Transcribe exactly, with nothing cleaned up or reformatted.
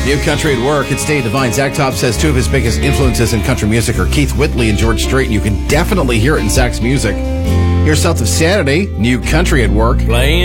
New Country at Work. It's Dave Devine. Zach Top says two of his biggest influences in country music are Keith Whitley and George Strait. You can definitely hear it in Zach's music. Here's South of Sanity, New Country at Work. Playing